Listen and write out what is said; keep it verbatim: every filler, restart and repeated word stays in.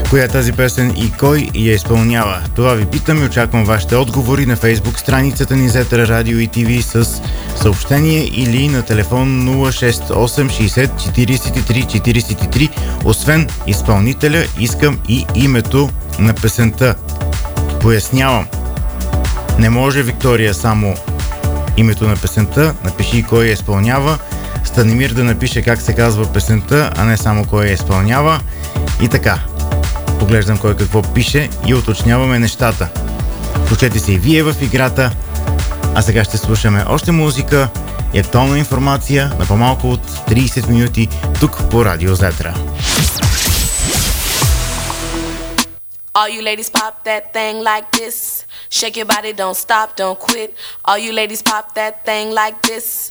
коя е тази песен и кой я изпълнява? Това ви питам и очаквам вашите отговори на Facebook страницата ни Зетера Радио и ТВ с съобщение или на телефон нула шест осем шейсет четирийсет и три четирийсет и три. Освен изпълнителя, искам и името на песента. Пояснявам. Не може, Виктория, само името на песента. Напиши кой я изпълнява. Станимир да напише как се казва песента, а не само кой я изпълнява. И така. Поглеждам кой какво пише и уточняваме нещата. Включете се и вие в играта, а сега ще слушаме още музика и актуална информация на по-малко от трийсет минути тук по Радио Зетера. All you ladies pop that thing like this. Shake your body, don't stop, don't quit. All you ladies pop that thing like this.